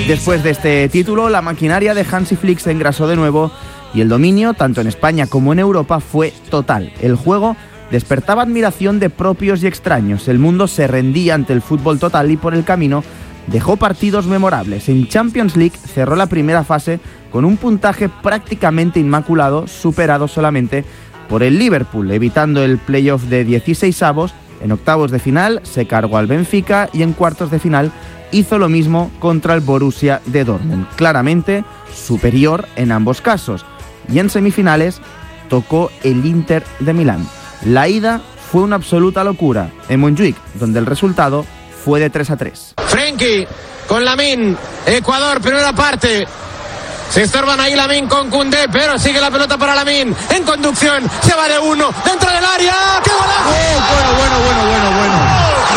Después de este título, la maquinaria de Hansi Flick se engrasó de nuevo y el dominio, tanto en España como en Europa, fue total. El juego despertaba admiración de propios y extraños. El mundo se rendía ante el fútbol total y por el camino dejó partidos memorables. En Champions League cerró la primera fase con un puntaje prácticamente inmaculado, superado solamente por el Liverpool, evitando el playoff de 16avos. En octavos de final se cargó al Benfica y en cuartos de final hizo lo mismo contra el Borussia de Dortmund. Claramente superior en ambos casos. Y en semifinales tocó el Inter de Milán. La ida fue una absoluta locura en Montjuic, donde el resultado fue de 3-3. Frenkie con Lamine, Ecuador, primera parte. Se estorban ahí Lamine con Koundé, pero sigue la pelota para Lamine. En conducción, se va de uno, dentro del área. ¡Qué golazo! Bueno.